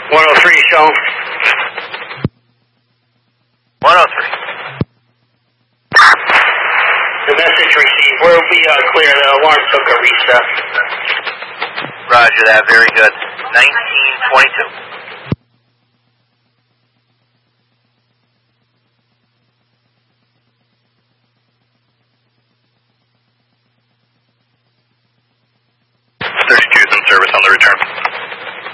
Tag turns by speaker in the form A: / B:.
A: 103, show.
B: 103.
A: The message received. We'll be clear. The alarm took a reset.
B: Roger that. Very good. 1922.